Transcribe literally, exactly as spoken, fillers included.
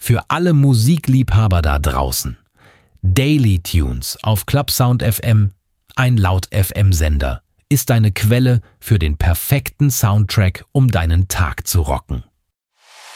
Für alle Musikliebhaber da draußen. Daily Tunes auf Clubsound F M, ein Laut-F M-Sender, ist eine Quelle für den perfekten Soundtrack, um deinen Tag zu rocken.